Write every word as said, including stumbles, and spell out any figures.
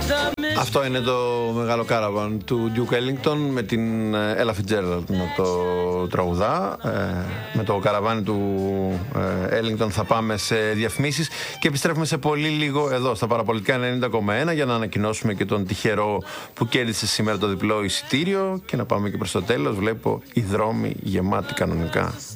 Αυτό είναι το μεγάλο κάραβαν του Duke Ellington με την Ella Fitzgerald να το τραγουδά. Ε, με το καραβάνι του ε, Ellington θα πάμε σε διαφημίσεις και επιστρέφουμε σε πολύ λίγο εδώ στα Παραπολιτικά ενενήντα κόμμα ένα για να ανακοινώσουμε και τον τυχερό που κέρδισε σήμερα το διπλό εισιτήριο και να πάμε και προς το τέλος. Βλέπω οι δρόμοι γεμάτοι κανονικά.